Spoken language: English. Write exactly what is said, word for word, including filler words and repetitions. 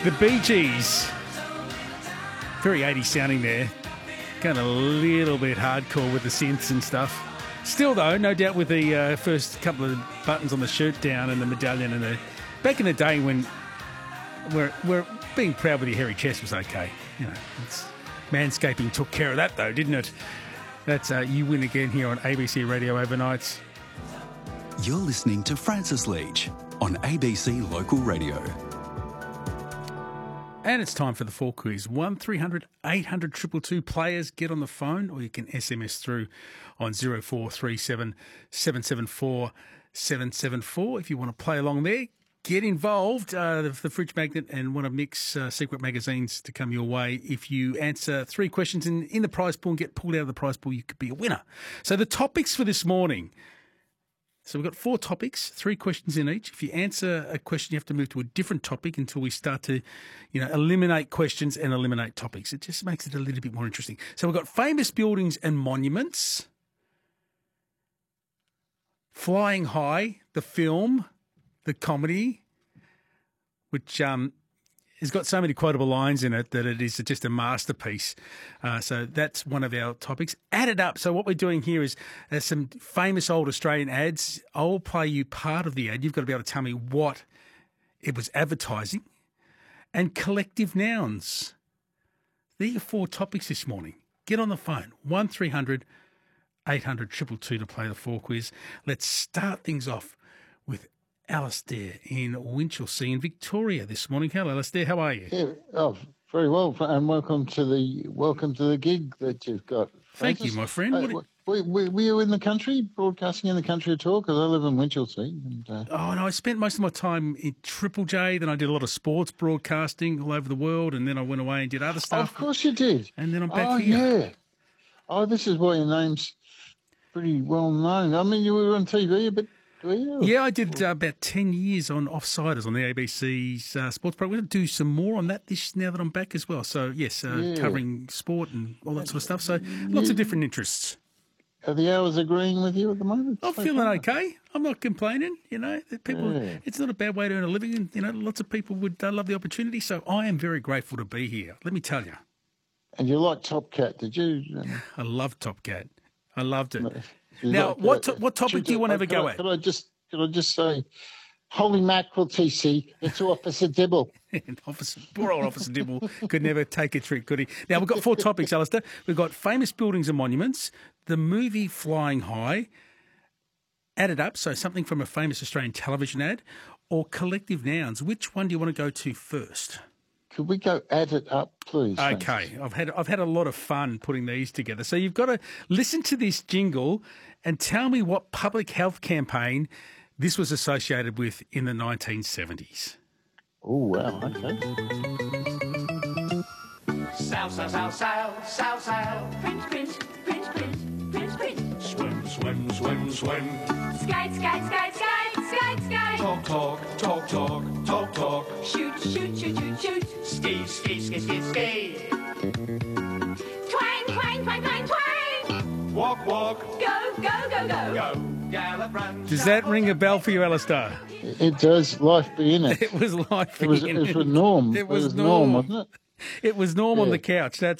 The Bee Gees, very eighties sounding there, going a little bit hardcore with the synths and stuff. Still though, no doubt with the uh, first couple of buttons on the shirt down and the medallion and the... Back in the day when we're, we're being proud with your hairy chest was okay. You know, it's, Manscaping took care of that though, didn't it? That's uh, You Win Again here on A B C Radio Overnights. You're listening to Francis Leach on A B C Local Radio. And it's time for the Fall Quiz. one three hundred eight hundred two two two. Players, get on the phone, or you can S M S through on zero four three seven seven seven four seven seven four. If you want to play along there, get involved. Uh, the, the Fridge Magnet and one of Mick's uh, secret magazines to come your way. If you answer three questions in, in the prize pool and get pulled out of the prize pool, you could be a winner. So the topics for this morning... So we've got four topics, three questions in each. If you answer a question, you have to move to a different topic until we start to, you know, eliminate questions and eliminate topics. It just makes it a little bit more interesting. So we've got famous buildings and monuments, Flying High, the film, the comedy, which um, has got so many quotable lines in it that it is just a masterpiece. Uh, so that's one of our topics. Add it up. So what we're doing here is there's some famous old Australian ads. I'll play you part of the ad. You've got to be able to tell me what it was advertising. And collective nouns. There are your four topics this morning. Get on the phone. one three hundred eight hundred two two two to play the Fall Quiz. Let's start things off with Alistair in Winchelsea in Victoria this morning. Hello, Alistair. How are you? Yeah, oh, very well, and welcome to the welcome to the gig that you've got. Thank Francis. you, my friend. Uh, What did- were, were, were you in the country, broadcasting in the country at all? Because I live in Winchelsea. And, uh, Oh, no, I spent most of my time in Triple J. Then I did a lot of sports broadcasting all over the world, and then I went away and did other oh, stuff. of course you did. And then I'm back oh, here. yeah. Oh, this is why your name's pretty well known. I mean, you were on T V a bit. Yeah, I did uh, about ten years on Offsiders on the A B C's uh, sports program. We're going to do some more on that this now that I'm back as well. So, yes, uh, Yeah. covering sport and all that sort of stuff. So, lots of different interests. Are the hours agreeing with you at the moment? I'm So feeling far? okay. I'm not complaining. You know, that people. Yeah. It's not a bad way to earn a living, and you know, lots of people would uh, love the opportunity. So, I am very grateful to be here. Let me tell you, And you like Top Cat, did you? Um, I love Top Cat. I loved it. you Now, like, what uh, to- what topic do you want to ever could go I, at? Could I just could I just say, holy mackerel, T C, it's Officer Dibble. Officer, poor old Officer Dibble could never take a trick, could he? Now, we've got four topics, Alistair. We've got famous buildings and monuments, the movie Flying High, added up, so something from a famous Australian television ad, or collective nouns. Which one do you want to go to first? Could we go add it up, please? Francis? Okay, I've had I've had a lot of fun putting these together. So you've got to listen to this jingle and tell me what public health campaign this was associated with in the nineteen seventies. Oh, wow, okay. Sail, sail, sail, sail, sail, sail. Prince, prince, prince, prince, prince, prince. Swim, swim, swim, swim. Skate, skate, skate, skate, skate, skate. Talk, talk, talk, talk, talk, talk. Shoot, shoot, shoot, shoot, shoot. Ski, ski, ski, ski, ski. Twang, twang, twang, twang, twang. Walk, walk, Go, go, go, go. go. Gallop, run. Does that ring a bell for you, Alistair? It does life be in it. It was life. It was, it was with Norm. It was Norm, Norm. wasn't it? It was Norm on Yeah. the couch, that's